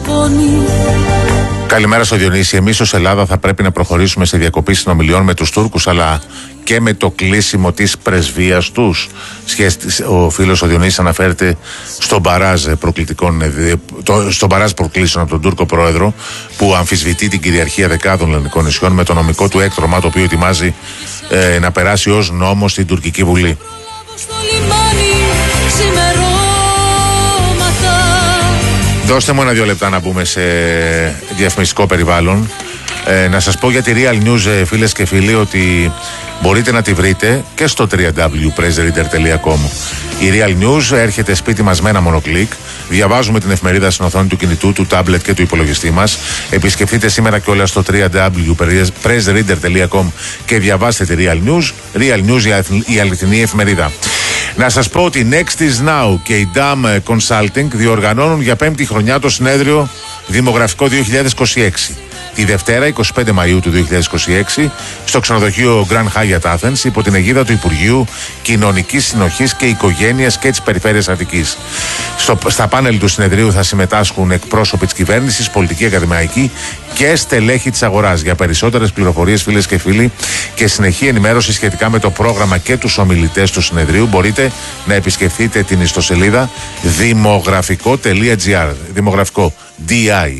Καλημέρα στο Διονύση. Εμείς ως Ελλάδα θα πρέπει να προχωρήσουμε σε διακοπή συνομιλιών με τους Τούρκους, αλλά και με το κλείσιμο της πρεσβείας τους. Ο φίλος ο Διονύσης αναφέρεται στον μπαράζ προκλήσεων από τον Τούρκο πρόεδρο, που αμφισβητεί την κυριαρχία δεκάδων ελληνικών νησιών με το νομικό του έκτρωμα, το οποίο ετοιμάζει να περάσει ως νόμο στην τουρκική βουλή. Δώστε μου 1-2 λεπτά να μπούμε σε διαφημιστικό περιβάλλον. Να σας πω για τη Real News, φίλες και φίλοι, ότι μπορείτε να τη βρείτε και στο www.pressreader.com. Η Real News έρχεται σπίτι μας με ένα μόνο κλικ. Διαβάζουμε την εφημερίδα στην οθόνη του κινητού, του τάμπλετ και του υπολογιστή μας. Επισκεφτείτε σήμερα και όλα στο www.pressreader.com και διαβάστε τη Real News. Real News, η αληθινή εφημερίδα. Να σας πω ότι Next is Now και η DAM Consulting διοργανώνουν για 5η χρονιά το συνέδριο Δημογραφικό 2026. Τη Δευτέρα, 25 Μαΐου του 2026, στο ξενοδοχείο Grand Hyatt Athens, υπό την αιγίδα του Υπουργείου Κοινωνικής Συνοχής και Οικογένειας και της Περιφέρειας Αττικής. Στα πάνελ του συνεδρίου θα συμμετάσχουν εκπρόσωποι της κυβέρνησης, πολιτικοί, ακαδημαϊκοί και στελέχη της αγοράς. Για περισσότερες πληροφορίες, φίλες και φίλοι, και συνεχή ενημέρωση σχετικά με το πρόγραμμα και τους ομιλητές του συνεδρίου, μπορείτε να επισκεφθείτε την ιστοσελίδα δημογραφικό.gr. Δημογραφικό, DI.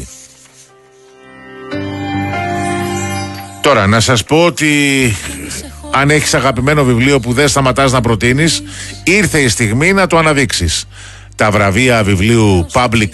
Τώρα, να σας πω ότι αν έχεις αγαπημένο βιβλίο που δεν σταματάς να προτείνεις, ήρθε η στιγμή να το αναδείξεις. Τα βραβεία βιβλίου Public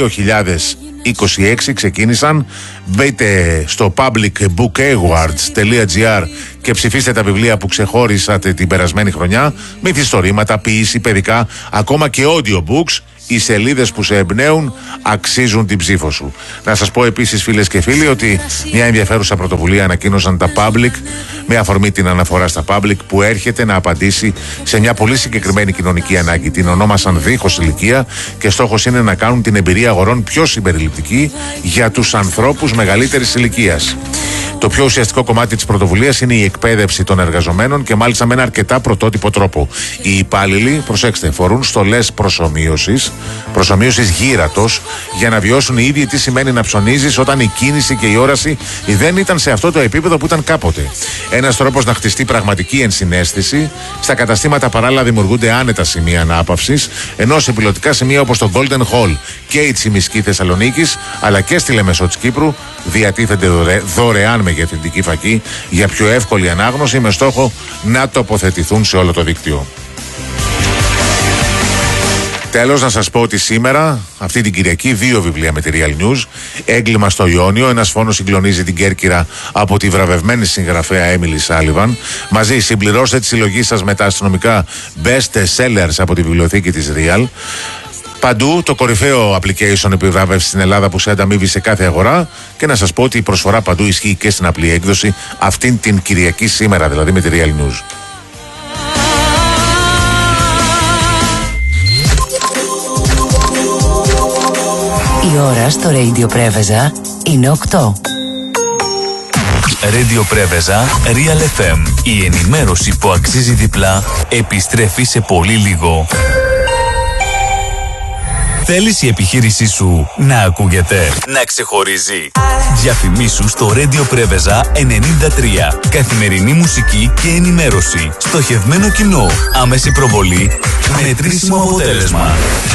2026 ξεκίνησαν. Μπείτε στο publicbookawards.gr και ψηφίστε τα βιβλία που ξεχώρισατε την περασμένη χρονιά. Μυθιστορήματα, ποίηση, παιδικά, ακόμα και audiobooks. Οι σελίδες που σε εμπνέουν αξίζουν την ψήφο σου. Να σας πω επίσης, φίλες και φίλοι, ότι μια ενδιαφέρουσα πρωτοβουλία ανακοίνωσαν τα Public με αφορμή την αναφορά στα Public, που έρχεται να απαντήσει σε μια πολύ συγκεκριμένη κοινωνική ανάγκη. Την ονόμασαν δίχως ηλικία και στόχος είναι να κάνουν την εμπειρία αγορών πιο συμπεριληπτική για τους ανθρώπους μεγαλύτερης ηλικίας. Το πιο ουσιαστικό κομμάτι της πρωτοβουλίας είναι η εκπαίδευση των εργαζομένων, και μάλιστα με ένα αρκετά πρωτότυπο τρόπο. Οι υπάλληλοι, προσέξτε, φορούν στολές προσομοίωσης γύρατος, για να βιώσουν οι ίδιοι τι σημαίνει να ψωνίζεις όταν η κίνηση και η όραση δεν ήταν σε αυτό το επίπεδο που ήταν κάποτε. Ένας τρόπος να χτιστεί πραγματική ενσυναίσθηση. Στα καταστήματα παράλληλα δημιουργούνται άνετα σημεία ανάπαυσης, ενώ σε πιλωτικά σημεία όπως το Golden Hall και η Τσιμισκή Θεσσαλονίκης, αλλά και στη Λεμεσό της Κύπρου, διατίθενται δωρεάν μεγεθυντική φακή για πιο εύκολη ανάγνωση, με στόχο να τοποθετηθούν σε όλο το δίκτυο. Τέλος, να σας πω ότι σήμερα, αυτή την Κυριακή, 2 βιβλία με τη Real News. Έγκλημα στο Ιόνιο, ένας φόνος συγκλονίζει την Κέρκυρα, από τη βραβευμένη συγγραφέα Έμιλι Σάλιβαν. Μαζί συμπληρώστε τη συλλογή σας με τα αστυνομικά best sellers από τη βιβλιοθήκη της Real. Παντού το κορυφαίο application επιβράβευση στην Ελλάδα που σε ανταμείβει σε κάθε αγορά, και να σας πω ότι η προσφορά παντού ισχύει και στην απλή έκδοση αυτήν την Κυριακή, σήμερα δηλαδή, με τη Real News. Η ώρα στο Radio Πρέβεζα είναι 8. Radio Πρέβεζα, Real FM. Η ενημέρωση που αξίζει διπλά επιστρέφει σε πολύ λίγο. Θέλεις η επιχείρησή σου να ακούγεται, να ξεχωρίζει? Διαφημίσου στο Radio Πρέβεζα 93. Καθημερινή μουσική και ενημέρωση. Στοχευμένο κοινό. Άμεση προβολή. Μετρήσιμο αποτέλεσμα.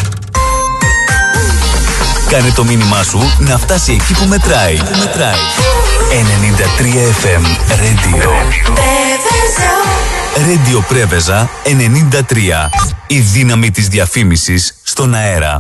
Κάνε το μήνυμά σου να φτάσει εκεί που μετράει. 93 FM Radio. Radio Πρέβεζα 93. Η δύναμη της διαφήμισης στον αέρα.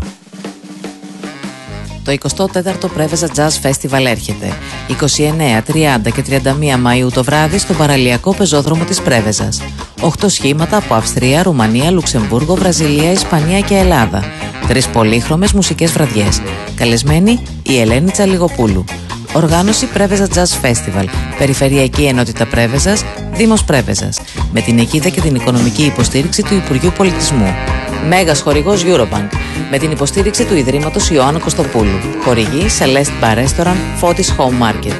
Το 24ο Πρέβεζα Jazz Festival έρχεται 29, 30 και 31 Μαΐου το βράδυ στον παραλιακό πεζόδρομο της Πρέβεζας. 8 σχήματα από Αυστρία, Ρουμανία, Λουξεμβούργο, Βραζιλία, Ισπανία και Ελλάδα. 3 πολύχρωμες μουσικές βραδιές. Καλεσμένη η Ελένη Τσαλιγοπούλου. Οργάνωση Πρέβεζα Jazz Festival. Περιφερειακή Ενότητα Πρέβεζας, Δήμος Πρέβεζας. Με την αιγίδα και την οικονομική υποστήριξη του Υπουργείου Πολιτισμού. Μέγας χορηγός Eurobank. Με την υποστήριξη του Ιδρύματος Ιωάννου Κωστοπούλου. Χορηγή Celeste Bar Restaurant, Fotis Home Market.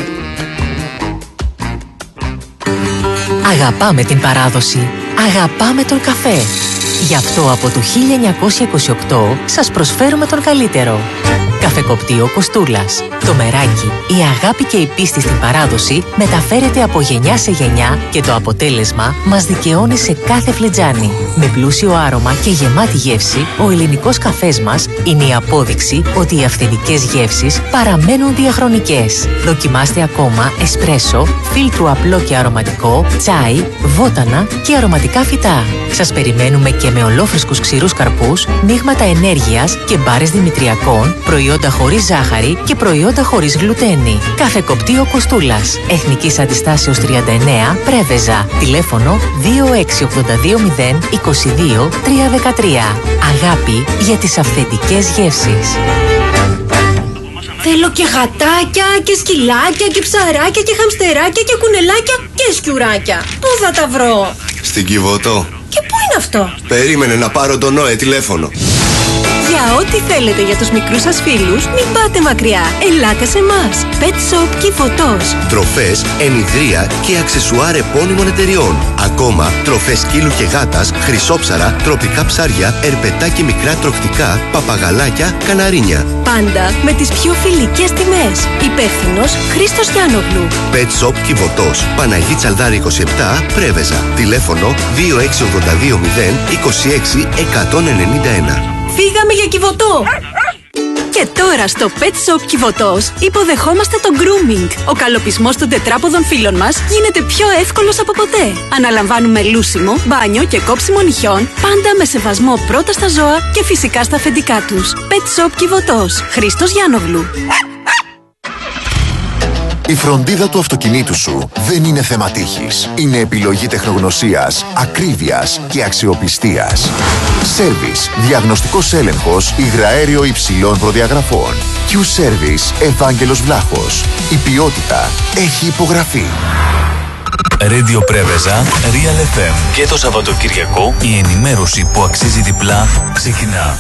Αγαπάμε την παράδοση. Αγαπάμε τον καφέ. Γι' αυτό από το 1928 σας προσφέρουμε τον καλύτερο. Καφεκοπτείο Κοστούλας. Το μεράκι, η αγάπη και η πίστη στην παράδοση μεταφέρεται από γενιά σε γενιά και το αποτέλεσμα μας δικαιώνει σε κάθε φλιτζάνι. Με πλούσιο άρωμα και γεμάτη γεύση, ο ελληνικός καφές μας είναι η απόδειξη ότι οι αυθεντικές γεύσεις παραμένουν διαχρονικές. Δοκιμάστε ακόμα εσπρέσο, φίλτρου απλό και αρωματικό, τσάι, βότανα και αρωματικά φυτά. Σας περιμένουμε και με ολόφρεσκους ξηρούς καρπούς, μείγματα ενέργειας και μπάρες δημητριακών, προϊόντα χωρίς ζάχαρη και προϊόντα χωρίς γλουτένη. Καφεκοπτείο Κοστούλας. Εθνικής Αντιστάσεως 39, Πρέβεζα. Τηλέφωνο 26820 22 313. Αγάπη για τις αυθεντικές γεύσεις. Θέλω και γατάκια και σκυλάκια και ψαράκια και χαμστεράκια και κουνελάκια και σκιουράκια. Πού θα τα βρω? Στην Κιβωτό. Και πού είναι αυτό? Περίμενε να πάρω τον Νόε τηλέφωνο. Για ό,τι θέλετε για τους μικρούς σας φίλους, μην πάτε μακριά. Ελάτε σε εμάς. Pet Shop Κιβωτός. Τροφές, ενιδρία και αξεσουάρ επώνυμων εταιριών. Ακόμα τροφές σκύλου και γάτας, χρυσόψαρα, τροπικά ψάρια, ερπετά και μικρά τρωκτικά, παπαγαλάκια, καναρίνια. Πάντα με τις πιο φιλικές τιμές. Υπεύθυνος Χρήστος Γιάννογλου. Pet Shop Κιβωτός. Παναγή Τσαλδάρη 27, Πρέβεζα. Τηλέφωνο 26820 26 191. Φύγαμε για Κιβωτό! Και τώρα στο Pet Shop Κιβωτός υποδεχόμαστε το grooming. Ο καλοπισμός των τετράποδων φύλων μας γίνεται πιο εύκολος από ποτέ. Αναλαμβάνουμε λούσιμο, μπάνιο και κόψιμο νυχιών, πάντα με σεβασμό πρώτα στα ζώα και φυσικά στα αφεντικά τους. Pet Shop Κιβωτός. Χρήστος Γιάννογλου. Η φροντίδα του αυτοκινήτου σου δεν είναι θέμα τύχης. Είναι επιλογή τεχνογνωσίας, ακρίβειας και αξιοπιστίας. Service, διαγνωστικός έλεγχος, υγραέριο υψηλών προδιαγραφών. Q-Service, Ευάγγελος Βλάχος. Η ποιότητα έχει υπογραφεί. Radio Πρέβεζα, Real FM. Και το Σαββατοκυριακό η ενημέρωση που αξίζει διπλά ξεκινά.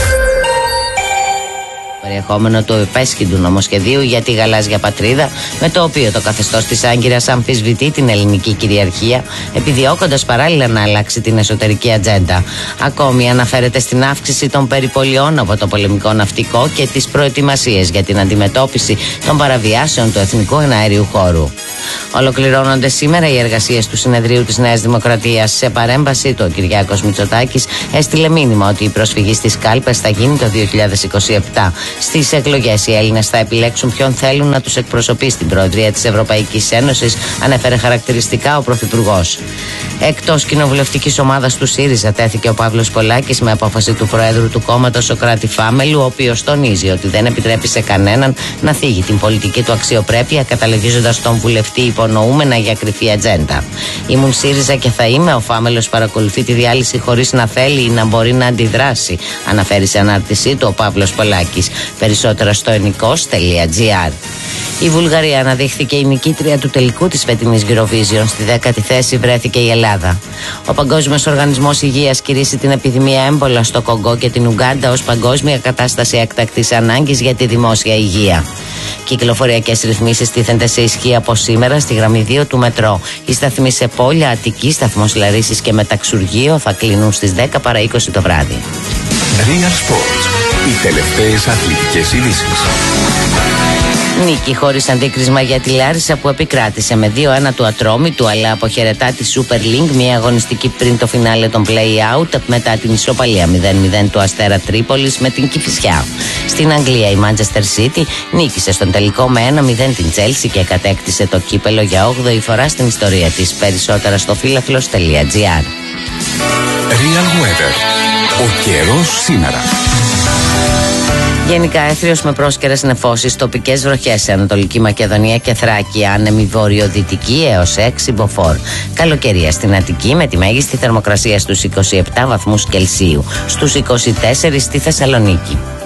Περιεχόμενο του επέσχυντου νομοσχεδίου για τη γαλάζια πατρίδα, με το οποίο το καθεστώς της Άγκυρας αμφισβητεί την ελληνική κυριαρχία, επιδιώκοντας παράλληλα να αλλάξει την εσωτερική ατζέντα. Ακόμη αναφέρεται στην αύξηση των περιπολιών από το πολεμικό ναυτικό και τις προετοιμασίες για την αντιμετώπιση των παραβιάσεων του εθνικού εναέριου χώρου. Ολοκληρώνονται σήμερα οι εργασίες του Συνεδρίου της Νέας Δημοκρατίας. Σε παρέμβασή του, ο Κυριάκος Μητσοτάκης έστειλε μήνυμα ότι η προσφυγή στις κάλπες θα γίνει το 2027. Στις εκλογές οι Έλληνες θα επιλέξουν ποιον θέλουν να τους εκπροσωπεί στην Προεδρία της Ευρωπαϊκής Ένωσης, ανέφερε χαρακτηριστικά ο Πρωθυπουργός. Εκτός κοινοβουλευτικής ομάδας του ΣΥΡΙΖΑ τέθηκε ο Παύλος Πολάκης με απόφαση του Προέδρου του κόμματος Σωκράτη Φάμελου, ο οποίος τονίζει ότι δεν επιτρέπει σε κανέναν να θίγει την πολιτική του αξιοπρέπεια, καταλογίζοντας τον βουλευτή υπονοούμενα για κρυφή ατζέντα. Ήμουν ΣΥΡΙΖΑ και θα είμαι. Ο Φάμελος παρακολουθεί τη διάλυση χωρίς να θέλει ή να μπορεί να αντιδράσει, αναφέρει σε ανάρτησή του ο Παύλος Πολάκης. Περισσότερα στο ενικός.gr. Η Βουλγαρία αναδείχθηκε η νικήτρια του τελικού της φετινής Eurovision. Στη 10η θέση βρέθηκε η Ελλάδα. Ο Παγκόσμιος Οργανισμός Υγείας κηρύσσει την επιδημία έμπολα στο Κονγκό και την Ουγκάντα ως παγκόσμια κατάσταση έκτακτης ανάγκης για τη δημόσια υγεία. Κυκλοφοριακές ρυθμίσεις τίθενται σε ισχύ από σήμερα στη γραμμή 2 του μετρό. Οι σταθμοί σε Πόλια, Αττική, σταθμός Λαρίσης και Μεταξουργείο θα κλείνουν στις 10 παρά 20 το βράδυ. Real Sports. Οι τελευταίες αθλητικές ειδήσεις. Νίκη χωρίς αντίκρισμα για τη Λάρισα που επικράτησε με 2-1 του Ατρόμητου, αλλά αποχαιρετά τη Super League, μια αγωνιστική πριν το φινάλε των play-out, μετά την ισοπαλία 0-0 του Αστέρα Τρίπολης με την Κηφισιά. Στην Αγγλία η Manchester City νίκησε στον τελικό με 1-0 την Chelsea και κατέκτησε το κύπελο για 8η φορά στην ιστορία της. Περισσότερα στο φίλαθλος.gr. Real Weather. Ο καιρός σήμερα. Γενικά έθριος με πρόσκαιρες νεφώσεις, τοπικές βροχές σε Ανατολική Μακεδονία και Θράκη, άνεμη βορειοδυτική έως 6 μποφόρ. Καλοκαιρία στην Αττική με τη μέγιστη θερμοκρασία στους 27 βαθμούς Κελσίου, στους 24 στη Θεσσαλονίκη.